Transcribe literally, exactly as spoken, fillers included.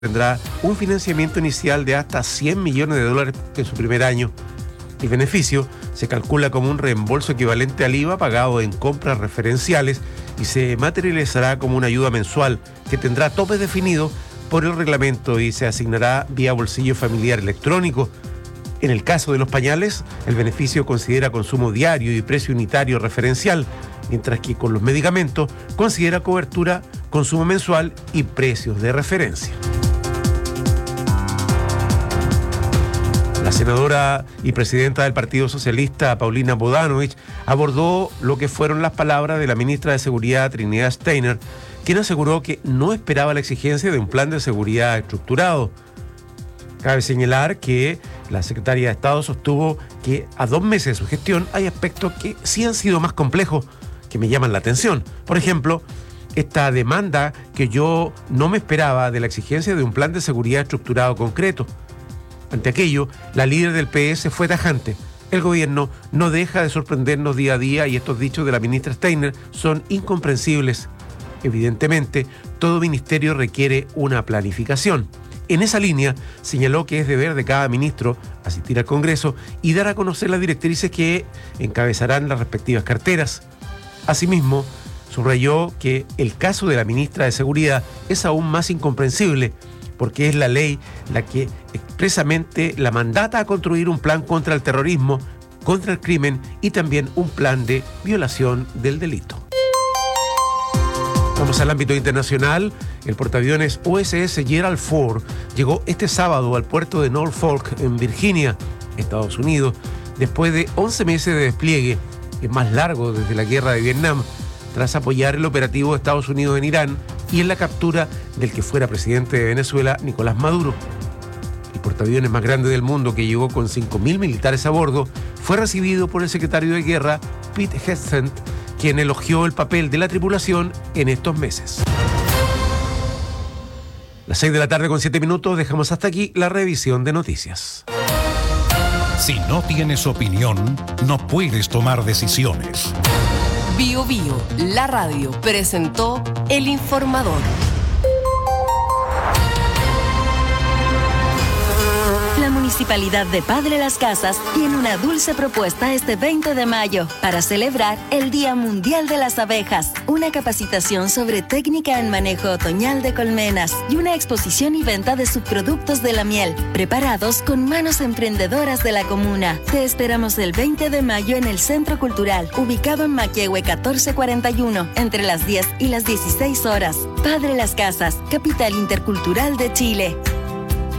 tendrá un financiamiento inicial de hasta cien millones de dólares en su primer año. El beneficio se calcula como un reembolso equivalente al I V A pagado en compras referenciales y se materializará como una ayuda mensual que tendrá topes definidos por el reglamento y se asignará vía bolsillo familiar electrónico. En el caso de los pañales, el beneficio considera consumo diario y precio unitario referencial, mientras que con los medicamentos considera cobertura, consumo mensual y precios de referencia. La senadora y presidenta del Partido Socialista, Paulina Bodanovich, abordó lo que fueron las palabras de la ministra de Seguridad, Trinidad Steiner, quien aseguró que no esperaba la exigencia de un plan de seguridad estructurado. Cabe señalar que la secretaria de Estado sostuvo que a dos meses de su gestión hay aspectos que sí han sido más complejos, que me llaman la atención. Por ejemplo, esta demanda que yo no me esperaba de la exigencia de un plan de seguridad estructurado concreto. Ante aquello, la líder del P S fue tajante. El gobierno no deja de sorprendernos día a día y estos dichos de la ministra Steiner son incomprensibles. Evidentemente, todo ministerio requiere una planificación. En esa línea, señaló que es deber de cada ministro asistir al Congreso y dar a conocer las directrices que encabezarán las respectivas carteras. Asimismo, subrayó que el caso de la ministra de Seguridad es aún más incomprensible, porque es la ley la que expresamente la mandata a construir un plan contra el terrorismo, contra el crimen y también un plan de violación del delito. Vamos al ámbito internacional. El portaaviones U S S Gerald Ford llegó este sábado al puerto de Norfolk, en Virginia, Estados Unidos, después de once meses de despliegue, el más largo desde la guerra de Vietnam, tras apoyar el operativo de Estados Unidos en Irán y en la captura del que fuera presidente de Venezuela, Nicolás Maduro. El portaaviones más grande del mundo, que llegó con cinco mil militares a bordo, fue recibido por el secretario de Guerra, Pete Hegseth, quien elogió el papel de la tripulación en estos meses. Las seis de la tarde con siete minutos, dejamos hasta aquí la revisión de noticias. Si no tienes opinión, no puedes tomar decisiones. Bio Bio, la radio, presentó El Informador. La Municipalidad de Padre Las Casas tiene una dulce propuesta este veinte de mayo para celebrar el Día Mundial de las Abejas, una capacitación sobre técnica en manejo otoñal de colmenas y una exposición y venta de subproductos de la miel, preparados con manos emprendedoras de la comuna. Te esperamos el veinte de mayo en el Centro Cultural, ubicado en Maquehue catorce cuarenta y uno, entre las diez y las dieciséis horas. Padre Las Casas, capital intercultural de Chile.